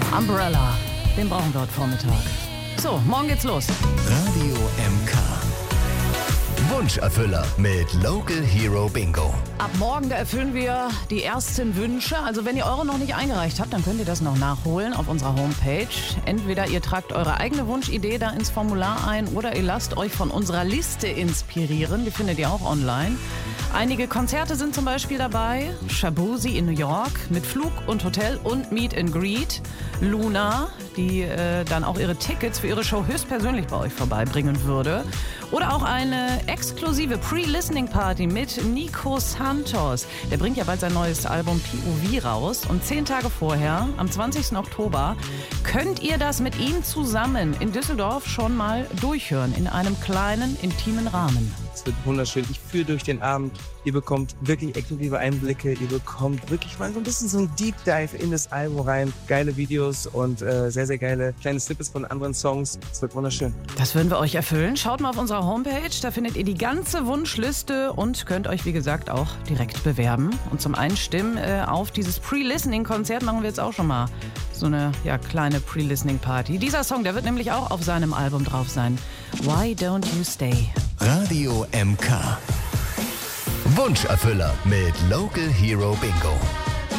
Umbrella, den brauchen wir heute Vormittag. So, morgen geht's los. Radio MK. Wunscherfüller mit Local Hero Bingo. Ab morgen, da erfüllen wir die ersten Wünsche. Also wenn ihr eure noch nicht eingereicht habt, dann könnt ihr das noch nachholen auf unserer Homepage. Entweder ihr tragt eure eigene Wunschidee da ins Formular ein oder ihr lasst euch von unserer Liste inspirieren. Die findet ihr auch online. Einige Konzerte sind zum Beispiel dabei. Shabuzi in New York mit Flug und Hotel und Meet and Greet. Luna, die dann auch ihre Tickets für ihre Show höchstpersönlich bei euch vorbeibringen würde. Oder auch eine exklusive Pre-Listening-Party mit Nico Santos. Der bringt ja bald sein neues Album POV raus. Und 10 Tage vorher, am 20. Oktober, könnt ihr das mit ihm zusammen in Düsseldorf schon mal durchhören. In einem kleinen, intimen Rahmen. Es wird wunderschön. Ich führe durch den Abend. Ihr bekommt wirklich exklusive Einblicke. Ihr bekommt wirklich mal so ein bisschen so ein Deep Dive in das Album rein. Geile Videos und sehr, sehr geile kleine Snippets von anderen Songs. Es wird wunderschön. Das würden wir euch erfüllen. Schaut mal auf unserer Homepage. Da findet ihr die ganze Wunschliste und könnt euch, wie gesagt, auch direkt bewerben. Und zum Einstimmen auf dieses Pre-Listening-Konzert machen wir jetzt auch schon mal so eine kleine Pre-Listening-Party. Dieser Song, der wird nämlich auch auf seinem Album drauf sein. Why Don't You Stay? Radio MK. Wunscherfüller mit Local Hero Bingo.